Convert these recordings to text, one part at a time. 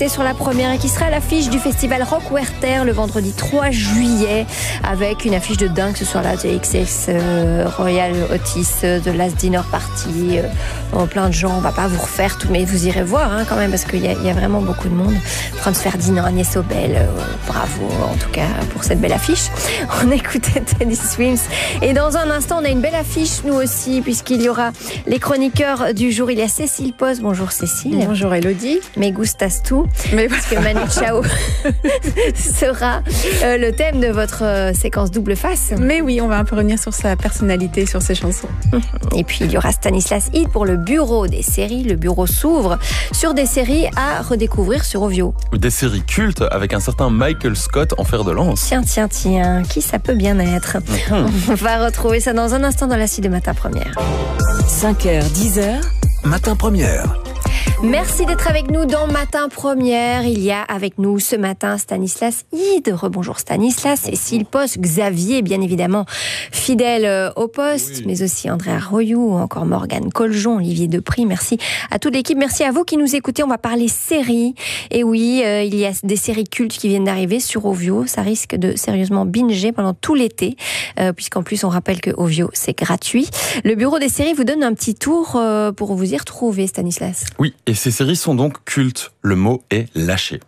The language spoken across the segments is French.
sur la première et qui sera à l'affiche du festival Rock Werther le vendredi 3 juillet avec une affiche de dingue ce soir-là, de XX, Royal Otis, The Last Dinner Party, plein de gens. On va pas vous refaire tout, mais vous irez voir quand même parce qu'il y a vraiment beaucoup de monde. Franz Ferdinand, Agnès Obel, bravo en tout cas pour cette belle affiche. On écoutait Teddy Swims et dans un instant on a une belle affiche nous aussi puisqu'il y aura les chroniqueurs du jour. Il y a Cécile Post. Bonjour Cécile. Bonjour Elodie. Me gustas tout. Mais parce que Manu Chao sera le thème de votre séquence double face. Mais oui, on va un peu revenir sur sa personnalité, sur ses chansons. Et puis il y aura Stanislas Hid pour le bureau des séries. Le bureau s'ouvre sur des séries à redécouvrir sur Ovio. Des séries cultes avec un certain Michael Scott en fer de lance. Tiens, qui ça peut bien être. On va retrouver ça dans un instant dans la suite de Matin Première. 5h, 10h, Matin Première. Merci d'être avec nous dans Matin Première. Il y a avec nous ce matin Stanislas Hid. Rebonjour Stanislas, Cécile Post, Xavier bien évidemment, fidèle au poste, mais aussi Andrea Royou, encore Morgane Coljon, Olivier Depry. Merci à toute l'équipe, merci à vous qui nous écoutez. On va parler séries. Et oui, il y a des séries cultes qui viennent d'arriver sur Ovio. Ça risque de sérieusement binger pendant tout l'été, puisqu'en plus on rappelle que Ovio c'est gratuit. Le bureau des séries vous donne un petit tour pour vous y retrouver, Stanislas. Oui. Et ces séries sont donc cultes. Le mot est lâché.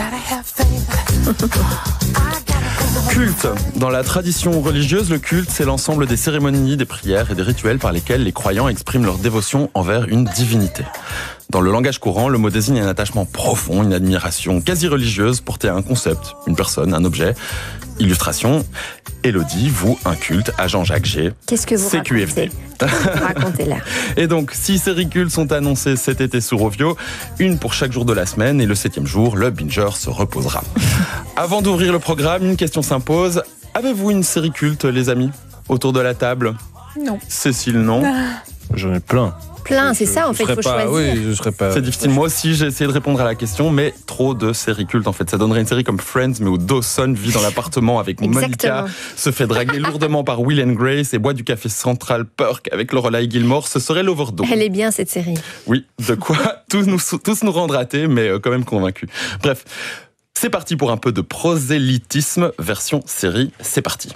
Culte. Dans la tradition religieuse, le culte, c'est l'ensemble des cérémonies, des prières et des rituels par lesquels les croyants expriment leur dévotion envers une divinité. Dans le langage courant, le mot désigne un attachement profond, une admiration quasi religieuse portée à un concept, une personne, un objet. Illustration, Elodie voue un culte à Jean-Jacques G. Qu'est-ce que vous CQFD. Racontez là. Et donc, 6 séries cultes sont annoncées cet été sur Ovio, une pour chaque jour de la semaine, et le 7e jour, le binger se reposera. Avant d'ouvrir le programme, une question s'impose. Avez-vous une série culte, les amis, autour de la table? Non. Cécile, non? J'en ai plein. C'est ça en fait, il faut choisir. Oui, je serais pas. C'est difficile. Moi aussi, j'ai essayé de répondre à la question, mais trop de séries cultes en fait. Ça donnerait une série comme Friends, mais où Dawson vit dans l'appartement avec Monica, se fait draguer lourdement par Will and Grace et boit du café Central Perk avec Lorelai Gilmore. Ce serait l'overdose. Elle est bien cette série. Oui, de quoi tous nous rendre ratés, mais quand même convaincus. Bref, c'est parti pour un peu de prosélytisme version série. C'est parti.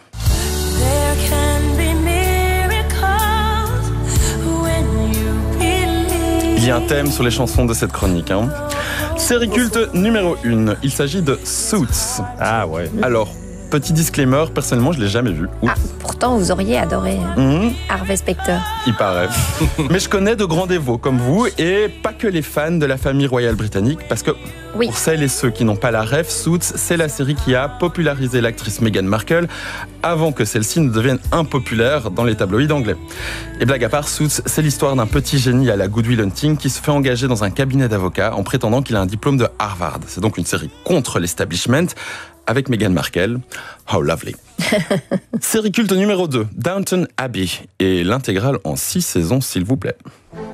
Il y a un thème sur les chansons de cette chronique. Série culte numéro 1. Il s'agit de Suits. Ah ouais. Alors, petit disclaimer, personnellement, je ne l'ai jamais vu. Pourtant, vous auriez adoré Harvey Specter. Il paraît. Mais je connais de grands dévots comme vous, et pas que les fans de la famille royale britannique, parce que pour celles et ceux qui n'ont pas la ref, Suits, c'est la série qui a popularisé l'actrice Meghan Markle avant que celle-ci ne devienne impopulaire dans les tabloïds anglais. Et blague à part, Suits, c'est l'histoire d'un petit génie à la Good Will Hunting qui se fait engager dans un cabinet d'avocats en prétendant qu'il a un diplôme de Harvard. C'est donc une série contre l'establishment, avec Meghan Markle. How lovely. Série culte numéro 2, Downton Abbey. Et l'intégrale en 6 saisons, s'il vous plaît.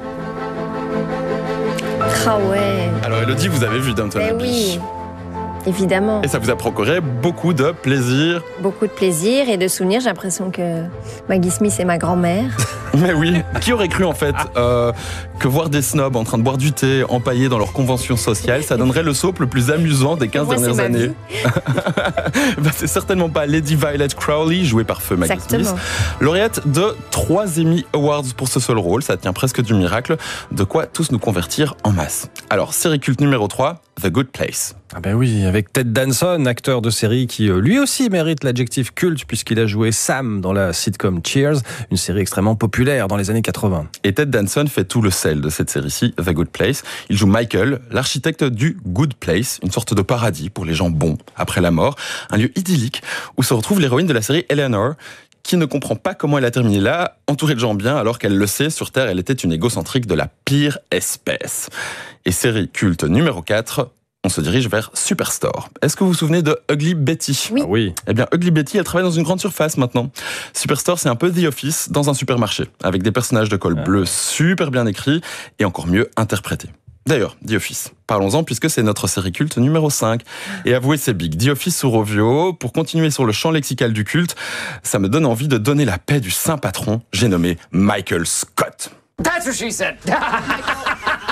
Ah ouais. Alors Elodie, vous avez vu Downton Abbey? Oui, évidemment. Et ça vous a procuré beaucoup de plaisir? Beaucoup de plaisir et de souvenirs. J'ai l'impression que Maggie Smith est ma grand-mère. Mais oui, qui aurait cru en fait que voir des snobs en train de boire du thé empaillés dans leur convention sociale, ça donnerait le soap le plus amusant des 15 dernières années. C'est certainement pas Lady Violet Crowley, jouée par feu Maggie Smith, lauréate de 3 Emmy Awards pour ce seul rôle, ça tient presque du miracle, de quoi tous nous convertir en masse. Alors, série culte numéro 3, The Good Place. Ah ben oui, avec Ted Danson, acteur de série qui lui aussi mérite l'adjectif culte puisqu'il a joué Sam dans la sitcom Cheers, une série extrêmement populaire dans les années 80. Et Ted Danson fait tout le sel de cette série-ci, The Good Place. Il joue Michael, l'architecte du Good Place, une sorte de paradis pour les gens bons après la mort, un lieu idyllique où se retrouve l'héroïne de la série Eleanor, qui ne comprend pas comment elle a terminé là, entourée de gens bien, alors qu'elle le sait, sur Terre, elle était une égocentrique de la pire espèce. Et série culte numéro 4, on se dirige vers Superstore. Est-ce que vous vous souvenez de Ugly Betty? Oui. Ah oui. Eh bien, Ugly Betty, elle travaille dans une grande surface maintenant. Superstore, c'est un peu The Office dans un supermarché, avec des personnages de col bleu super bien écrits et encore mieux interprétés. D'ailleurs, The Office, parlons-en puisque c'est notre série culte numéro 5. Et avouez, c'est big. The Office sur Ovio, pour continuer sur le champ lexical du culte, ça me donne envie de donner la paix du saint patron, j'ai nommé Michael Scott. That's what she said.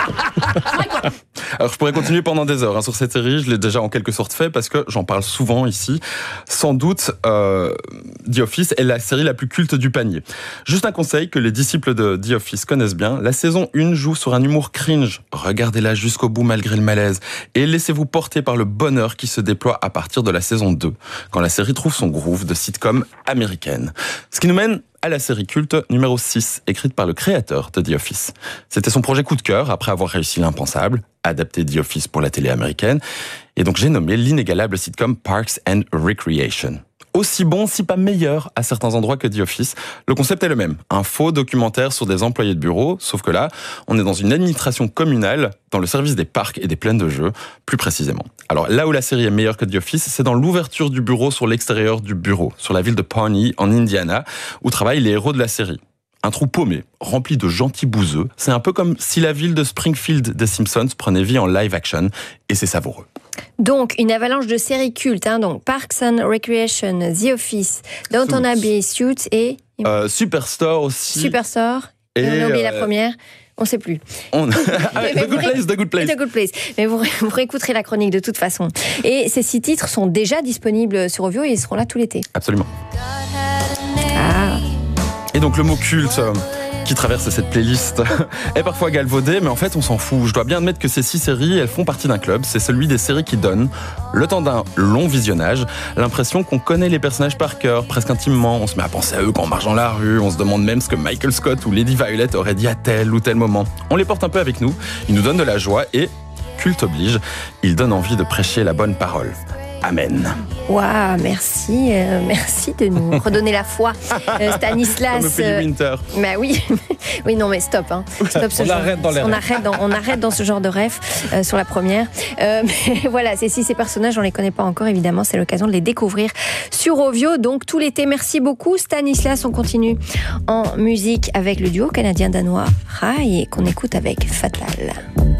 Alors je pourrais continuer pendant des heures sur cette série, je l'ai déjà en quelque sorte fait parce que j'en parle souvent ici. Sans doute, The Office est la série la plus culte du panier. Juste un conseil que les disciples de The Office connaissent bien, la saison 1 joue sur un humour cringe. Regardez-la jusqu'au bout malgré le malaise et laissez-vous porter par le bonheur qui se déploie à partir de la saison 2, quand la série trouve son groove de sitcom américaine. Ce qui nous mène à la série culte numéro 6, écrite par le créateur de The Office. C'était son projet coup de cœur après avoir réussi l'impensable, adapter The Office pour la télé américaine. Et donc j'ai nommé l'inégalable sitcom Parks and Recreation. Aussi bon, si pas meilleur, à certains endroits que The Office. Le concept est le même. Un faux documentaire sur des employés de bureau, sauf que là, on est dans une administration communale, dans le service des parcs et des plaines de jeux, plus précisément. Alors là où la série est meilleure que The Office, c'est dans l'ouverture du bureau sur l'extérieur du bureau, sur la ville de Pawnee, en Indiana, où travaillent les héros de la série. Un trou paumé, rempli de gentils bouseux. C'est un peu comme si la ville de Springfield des Simpsons prenait vie en live action, et c'est savoureux. Donc, une avalanche de séries cultes, donc Parks and Recreation, The Office, Downton Abbey, Suits et... Superstore aussi. Superstore, et on a oublié la première. On ne sait plus. The Good Place. Mais vous réécouterez la chronique de toute façon. Et ces 6 titres sont déjà disponibles sur Ovio et ils seront là tout l'été. Absolument. Ah. Et donc le mot culte qui traverse cette playlist est parfois galvaudé, mais en fait on s'en fout. Je dois bien admettre que ces 6 séries, elles font partie d'un club. C'est celui des séries qui donnent, le temps d'un long visionnage, l'impression qu'on connaît les personnages par cœur, presque intimement. On se met à penser à eux quand on marche dans la rue, on se demande même ce que Michael Scott ou Lady Violet auraient dit à tel ou tel moment. On les porte un peu avec nous, ils nous donnent de la joie et, culte oblige, ils donnent envie de prêcher la bonne parole. Amen. Waouh, merci de nous redonner la foi, Stanislas. Comme Philly Winter. Bah oui, oui non mais stop, stop ce on genre. Arrête dans les on arrête dans ce genre de rêve sur la première. Mais voilà, ces personnages on les connaît pas encore évidemment, c'est l'occasion de les découvrir sur Ovio donc tout l'été. Merci beaucoup Stanislas. On continue en musique avec le duo canadien-danois Rai et qu'on écoute avec Fatal.